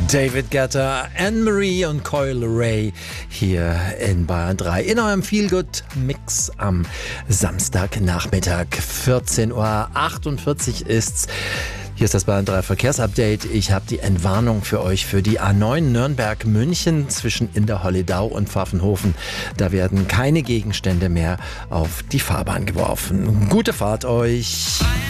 David Guetta, Anne-Marie und Coil Ray hier in Bayern 3 in eurem Feelgood-Mix am Samstagnachmittag. 14.48 Uhr ist's. Hier ist das Bayern 3 Verkehrsupdate. Ich habe die Entwarnung für euch für die A9 Nürnberg-München zwischen Inderholledau und Pfaffenhofen. Da werden keine Gegenstände mehr auf die Fahrbahn geworfen. Gute Fahrt euch!